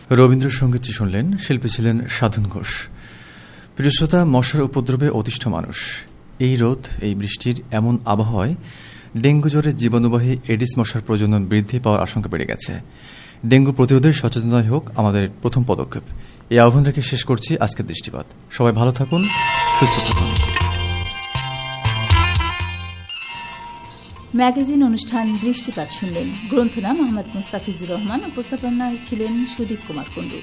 রবীন্দ্রসঙ্গীতটি শুনলেন, শিল্পী ছিলেন সাধন ঘোষ। প্রিয় শ্রোতা, মশার উপদ্রবে অতিষ্ঠ মানুষ। এই রোদ, এই বৃষ্টির এমন আবহাওয়ায় ডেঙ্গু জ্বরের জীবাণুবাহী এডিস মশার প্রজনন বৃদ্ধি পাওয়ার আশঙ্কা বেড়ে গেছে। ডেঙ্গু প্রতিরোধের সচেতনতাই হোক আমাদের প্রথম পদক্ষেপ। এই আহ্বান রেখে শেষ করছি আজকের দৃষ্টিপাত। সবাই ভালো থাকুন, সুস্থ থাকুন। ম্যাগাজিন অনুষ্ঠান দৃষ্টিপাত শুনলেন। গ্রন্থনা মোহাম্মদ মুস্তাফিজুর রহমান, উপস্থাপনায় ছিলেন সুদীপ কুমার কুণ্ডু।